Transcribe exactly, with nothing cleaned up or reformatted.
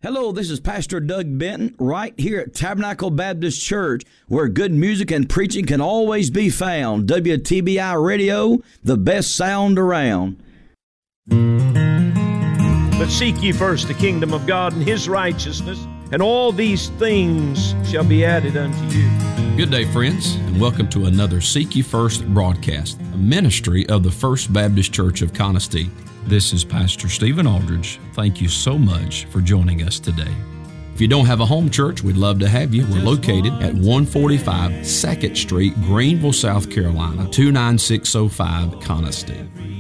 Hello, this is Pastor Doug Benton right here at Tabernacle Baptist Church, where good music and preaching can always be found. W T B I Radio, the best sound around. But seek ye first the kingdom of God and His righteousness, and all these things shall be added unto you. Good day, friends, and welcome to another Seek Ye First broadcast, a ministry of the First Baptist Church of Conestee. This is Pastor Stephen Aldridge. Thank you so much for joining us today. If you don't have a home church, we'd love to have you. We're located at one forty-five second Street, Greenville, South Carolina, two nine six oh five, Conestee.